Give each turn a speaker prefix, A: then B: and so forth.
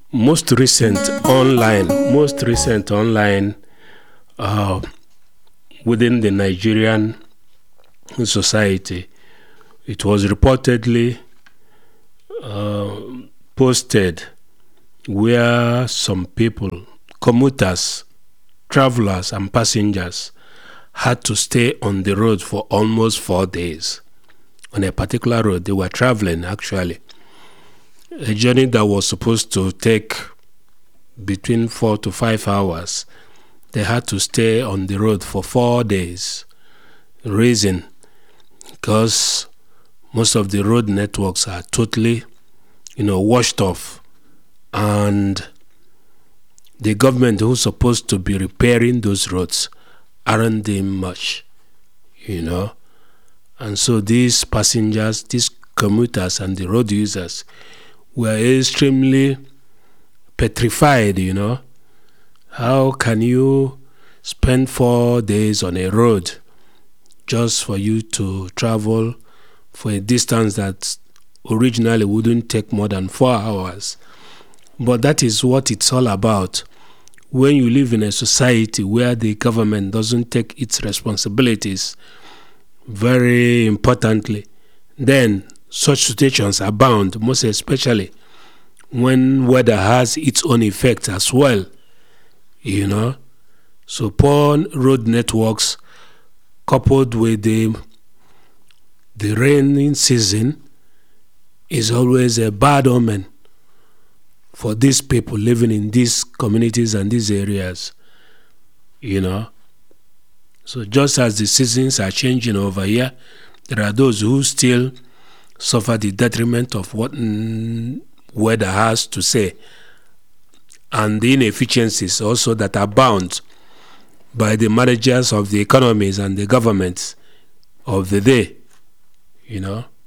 A: most recent online within the Nigerian society, it was reportedly posted where some people, commuters, travelers and passengers, had to stay on the road for almost 4 days. On a particular road, they were traveling actually. A journey that was supposed to take between 4 to 5 hours, they had to stay on the road for 4 days. Reason, because most of the road networks are totally, washed off, and the government who's supposed to be repairing those roads aren't doing much, And so these passengers, these commuters and the road users were extremely petrified, How can you spend 4 days on a road just for you to travel for a distance that originally wouldn't take more than 4 hours? But that is what it's all about. When you live in a society where the government doesn't take its responsibilities very importantly, then such situations abound, most especially when weather has its own effect as well, So poor road networks coupled with the rainy season is always a bad omen for these people living in these communities and these areas, So just as the seasons are changing over here, there are those who still suffer the detriment of what weather has to say, and the inefficiencies also that are bound by the managers of the economies and the governments of the day,